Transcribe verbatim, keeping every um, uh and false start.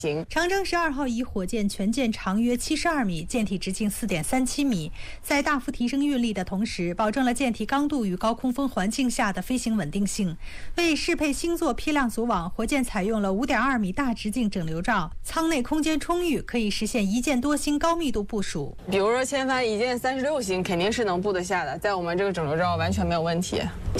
长征十二号乙火箭全舰长约七十二米，舰体直径四点三七米，在大幅提升运力的同时，保证了舰体刚度与高空风环境下的飞行稳定性。为适配星座批量组网，火箭采用了五点二米大直径整流罩，舱内空间充裕，可以实现一箭多星高密度部署。 比如说千帆一箭三十六星，肯定是能布得下的，在我们这个整流罩完全没有问题。